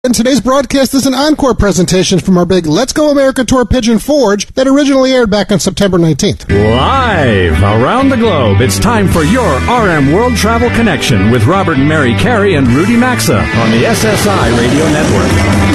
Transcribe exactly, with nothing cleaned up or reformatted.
And today's broadcast is an encore presentation from our big Let's Go America Tour Pigeon Forge that originally aired back on September nineteenth. Live around the globe, it's time for your R M World Travel Connection with Robert and Mary Carey and Rudy Maxa on the S S I Radio Network.